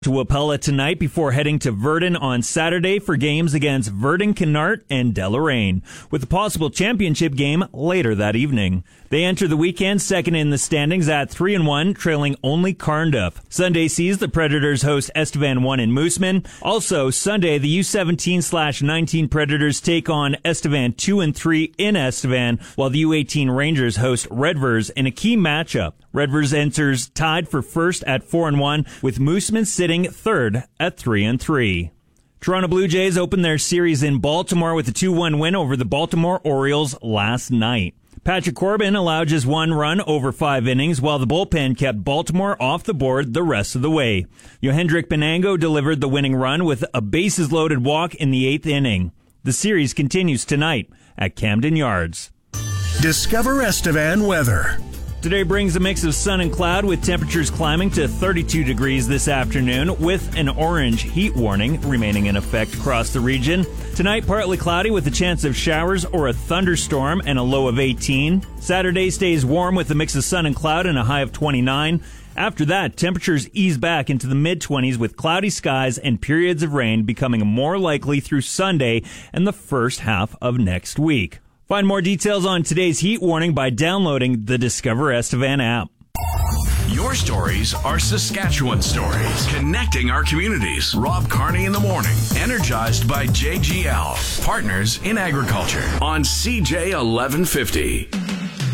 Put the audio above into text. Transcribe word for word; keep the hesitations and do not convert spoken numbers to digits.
To Wapella tonight before heading to Verdun on Saturday for games against Verdun Canart and Deloraine, with a possible championship game later that evening. They enter the weekend second in the standings at three and one, trailing only Carnduff. Sunday sees the Predators host Estevan one in Mooseman. Also, Sunday, the U seventeen slash nineteen Predators take on Estevan two and three in Estevan, while the U eighteen Rangers host Redvers in a key matchup. Redvers enters tied for first at four and one, with Mooseman sitting third at three and three. Toronto Blue Jays opened their series in Baltimore with a two one win over the Baltimore Orioles last night. Patrick Corbin allowed just one run over five innings, while the bullpen kept Baltimore off the board the rest of the way. Yohendrick Benango delivered the winning run with a bases-loaded walk in the eighth inning. The series continues tonight at Camden Yards. Discover Estevan weather. Today brings a mix of sun and cloud, with temperatures climbing to thirty-two degrees this afternoon, with an orange heat warning remaining in effect across the region. Tonight, partly cloudy with a chance of showers or a thunderstorm and a low of eighteen. Saturday stays warm with a mix of sun and cloud and a high of twenty-nine. After that, temperatures ease back into the mid-twenties with cloudy skies and periods of rain becoming more likely through Sunday and the first half of next week. Find more details on today's heat warning by downloading the Discover Estevan app. Your stories are Saskatchewan stories, connecting our communities. Rob Carney in the morning, energized by J G L, partners in agriculture, on C J eleven fifty.